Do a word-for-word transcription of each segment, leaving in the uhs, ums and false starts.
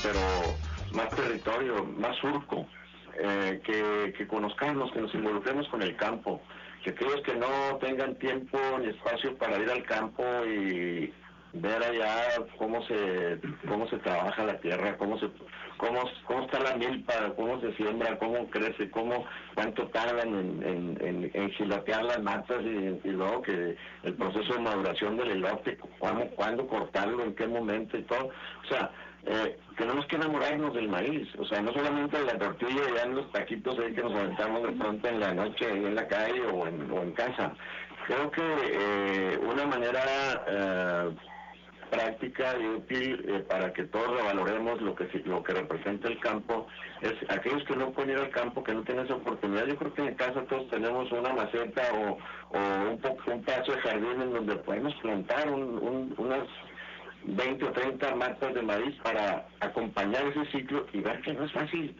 pero más territorio, más surco, eh, que, que conozcamos, que nos involucremos con el campo, que aquellos que no tengan tiempo ni espacio para ir al campo y ver allá cómo se cómo se trabaja la tierra, cómo se cómo cómo está la milpa, cómo se siembra, cómo crece, cómo cuánto tardan en, en, en, en gilatear las matas y, y luego que el proceso de maduración del elote, cuándo, cuándo cortarlo, en qué momento y todo. O sea, eh, tenemos que enamorarnos del maíz, o sea, no solamente de la tortilla y ya en los taquitos ahí que nos aventamos de pronto en la noche, ahí en la calle o en, o en casa. Creo que eh, una manera eh, práctica y útil eh, para que todos revaloremos lo que lo que representa el campo es aquellos que no pueden ir al campo, que no tienen esa oportunidad. Yo creo que en casa todos tenemos una maceta o, o un poco un pedazo de jardín en donde podemos plantar un, un, unas veinte o treinta matas de maíz para acompañar ese ciclo y ver que no es fácil.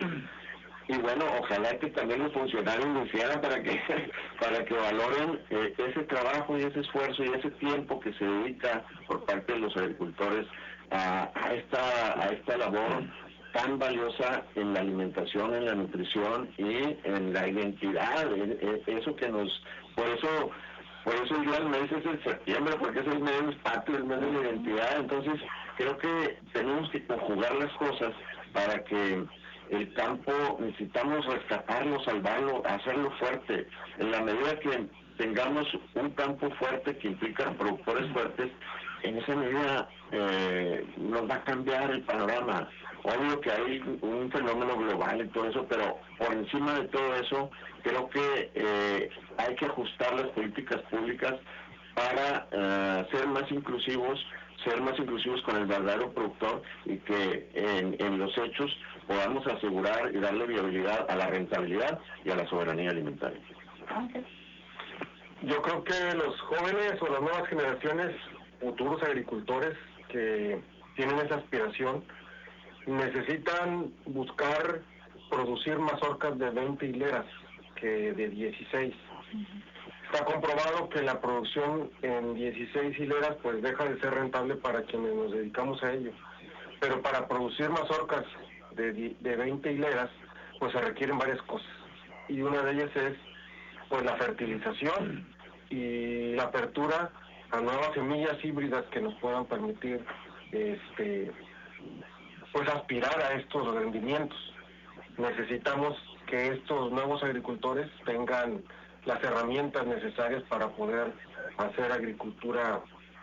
Y bueno, ojalá que también los funcionarios lo hicieran para que para que valoren eh, ese trabajo y ese esfuerzo y ese tiempo que se dedica por parte de los agricultores a, a esta a esta labor tan valiosa en la alimentación, en la nutrición y en la identidad, en, en eso que nos, por eso por eso el día del mes es el septiembre, porque es el mes patrio, el mes de la identidad. Entonces creo que tenemos que conjugar las cosas para que el campo, necesitamos rescatarlo, salvarlo, hacerlo fuerte. En la medida que tengamos un campo fuerte que implica productores fuertes, en esa medida eh, nos va a cambiar el panorama. Obvio que hay un fenómeno global y todo eso, pero por encima de todo eso, creo que eh, hay que ajustar las políticas públicas para uh, ser más inclusivos, ser más inclusivos con el verdadero productor y que en, en los hechos podamos asegurar y darle viabilidad a la rentabilidad y a la soberanía alimentaria. Okay. Yo creo que los jóvenes o las nuevas generaciones, futuros agricultores que tienen esa aspiración, necesitan buscar producir mazorcas de veinte hileras que de dieciséis. Uh-huh. Está comprobado que la producción en dieciséis hileras pues deja de ser rentable para quienes nos dedicamos a ello. Pero para producir mazorcas de, de veinte hileras pues se requieren varias cosas. Y una de ellas es pues la fertilización y la apertura a nuevas semillas híbridas que nos puedan permitir este pues aspirar a estos rendimientos. Necesitamos que estos nuevos agricultores tengan las herramientas necesarias para poder hacer agricultura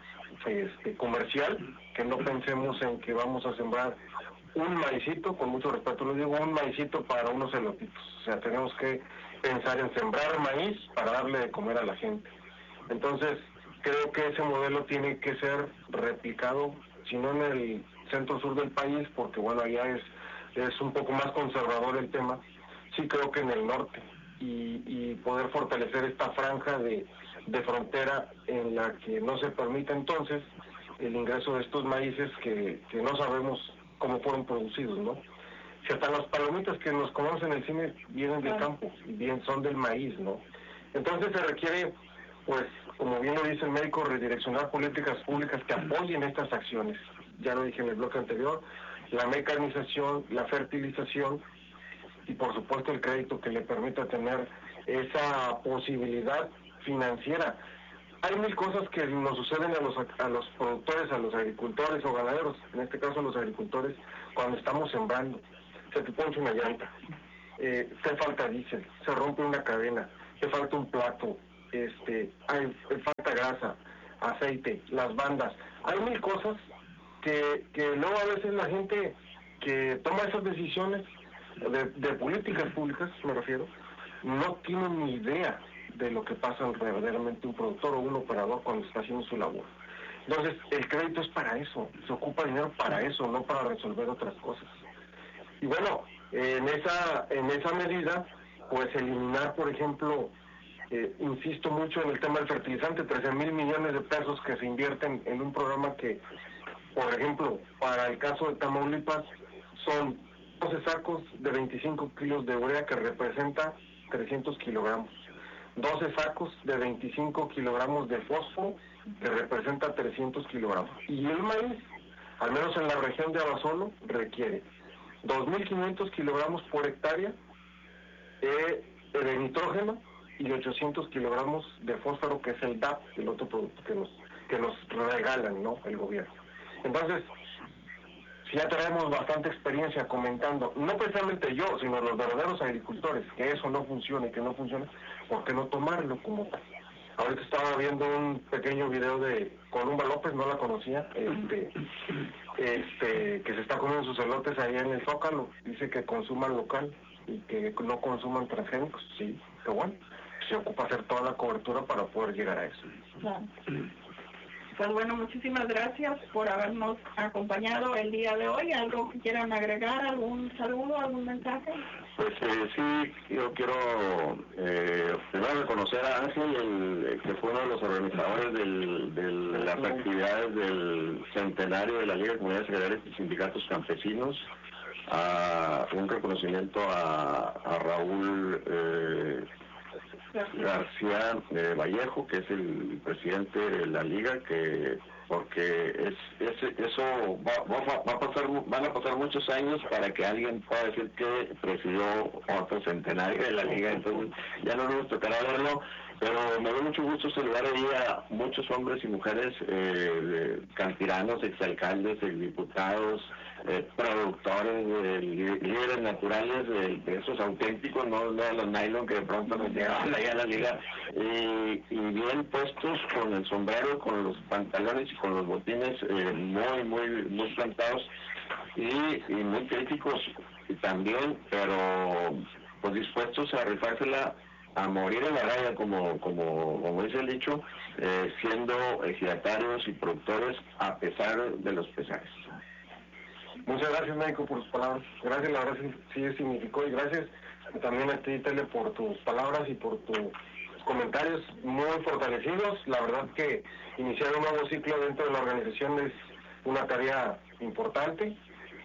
este, comercial, que no pensemos en que vamos a sembrar un maicito, con mucho respeto lo digo, un maicito para unos elotitos. O sea, tenemos que pensar en sembrar maíz para darle de comer a la gente. Entonces, creo que ese modelo tiene que ser replicado, si no en el centro-sur del país, porque bueno, allá es, es un poco más conservador el tema, sí creo que en el norte. Y, y poder fortalecer esta franja de, de frontera en la que no se permite entonces el ingreso de estos maíces que, que no sabemos cómo fueron producidos, ¿no? Si hasta las palomitas que nos comemos en el cine vienen del campo, bien son del maíz, ¿no? Entonces se requiere, pues, como bien lo dice el médico, redireccionar políticas públicas que apoyen estas acciones. Ya lo dije en el bloque anterior, la mecanización, la fertilización, y por supuesto el crédito que le permita tener esa posibilidad financiera. Hay mil cosas que nos suceden a los a los productores, a los agricultores o ganaderos, en este caso a los agricultores, cuando estamos sembrando. Se te ponche una llanta, eh, te falta diésel, se rompe una cadena, te falta un plato, este, hay, falta grasa, aceite, las bandas. Hay mil cosas que, que luego a veces la gente que toma esas decisiones De, de políticas públicas, me refiero, no tienen ni idea de lo que pasa verdaderamente un productor o un operador cuando está haciendo su labor. Entonces, el crédito es para eso, se ocupa dinero para eso, no para resolver otras cosas. Y bueno, en esa en esa medida, pues eliminar, por ejemplo, eh, insisto mucho en el tema del fertilizante, trece mil millones de pesos que se invierten en un programa que, por ejemplo, para el caso de Tamaulipas, son doce sacos de veinticinco kilos de urea que representa trescientos kilogramos, doce sacos de veinticinco kilogramos de fósforo que representa trescientos kilogramos, y el maíz al menos en la región de Abasolo, requiere dos mil quinientos kilogramos por hectárea eh, de nitrógeno y ochocientos kilogramos de fósforo, que es el D A P, el otro producto que nos, que nos regalan, ¿no?, el gobierno. Entonces, si ya tenemos bastante experiencia comentando, no precisamente yo, sino los verdaderos agricultores, que eso no funciona y que no funciona, ¿por qué no tomarlo como tal? Ahorita estaba viendo un pequeño video de Columba López, no la conocía, este, este, que se está comiendo sus elotes ahí en el Zócalo. Dice que consuman local y que no consuman transgénicos. Sí, qué bueno. Se ocupa hacer toda la cobertura para poder llegar a eso. Claro. Pues bueno, muchísimas gracias por habernos acompañado el día de hoy. ¿Algo que quieran agregar? ¿Algún saludo, algún mensaje? Pues eh, sí, yo quiero eh, primero reconocer a Ángel, el, que fue uno de los organizadores del, del, de las actividades del centenario de la Liga de Comunidades Agrarias y Sindicatos Campesinos. A un reconocimiento a, a Raúl eh, García eh, Vallejo, que es el presidente de la liga, que porque es, es eso va, va, va a pasar van a pasar muchos años para que alguien pueda decir que presidió otro centenario de la liga, entonces ya no nos tocará verlo, pero me da mucho gusto saludar ahí a muchos hombres y mujeres, eh, cantiranos, exalcaldes, exdiputados, eh, productores, eh, líderes naturales, de, de esos auténticos, no, no de los nylon que de pronto nos llegaban ahí a la liga, y, y bien puestos con el sombrero, con los pantalones y con los botines eh, muy, muy, muy plantados y, y muy críticos también, pero pues dispuestos a rifársela a morir en la raya, como como como dice el dicho, eh, siendo ejidatarios y productores a pesar de los pesares. Muchas gracias, médico, por sus palabras. Gracias, la verdad sí significó, y gracias también a ti, Tele, por tus palabras y por tus comentarios muy fortalecidos. La verdad que iniciar un nuevo ciclo dentro de la organización es una tarea importante,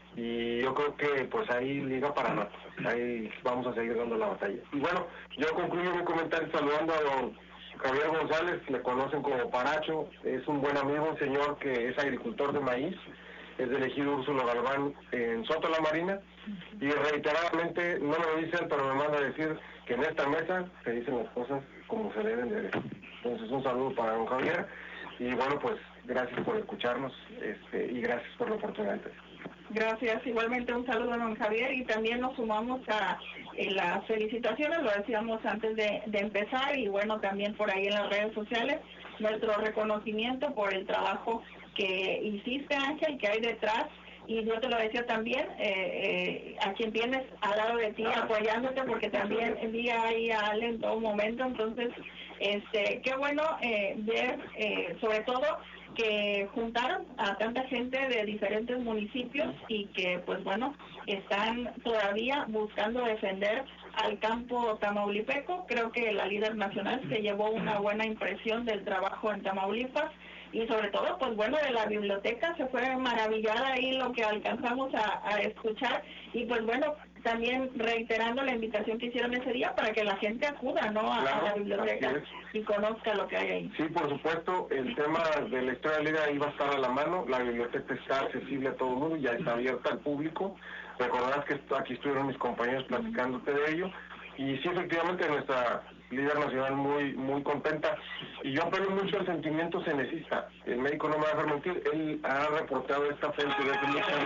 y yo creo que pues ahí liga para rato, ahí vamos a seguir dando la batalla. Y bueno, yo concluyo mi comentario saludando a don Javier González, le conocen como Paracho, es un buen amigo, un señor que es agricultor de maíz, es del ejido Úrsulo Galván en Soto La Marina, y reiteradamente, no me lo dicen, pero me manda a decir que en esta mesa se dicen las cosas como se deben de decir. Entonces un saludo para don Javier, y bueno, pues gracias por escucharnos, este, y gracias por la oportunidad. Gracias, igualmente un saludo a don Javier, y también nos sumamos a eh, las felicitaciones, lo decíamos antes de, de empezar, y bueno, también por ahí en las redes sociales, nuestro reconocimiento por el trabajo que hiciste, Ángel, que hay detrás, y yo te lo decía también, eh, eh, a quien tienes al lado de ti apoyándote, porque también vi ahí a Ale en todo momento, entonces, este, qué bueno eh, ver, eh, sobre todo, que juntaron a tanta gente de diferentes municipios y que, pues bueno, están todavía buscando defender al campo tamaulipeco. Creo que la líder nacional se llevó una buena impresión del trabajo en Tamaulipas, y sobre todo, pues bueno, de la biblioteca, se fue maravillada ahí lo que alcanzamos a, a escuchar, y pues bueno, también reiterando la invitación que hicieron ese día para que la gente acuda, ¿no?, a, claro, a la biblioteca y conozca lo que hay ahí. Sí, por supuesto, el tema de la historia de la liga iba a estar a la mano, la biblioteca está accesible a todo el mundo, ya está abierta al público. Recordarás que aquí estuvieron mis compañeros platicándote de ello, y sí, efectivamente, nuestra líder nacional muy muy contenta, y yo apelo mucho al sentimiento cenecista. El médico no me va a dejar mentir, él ha reportado esta frente desde muchos años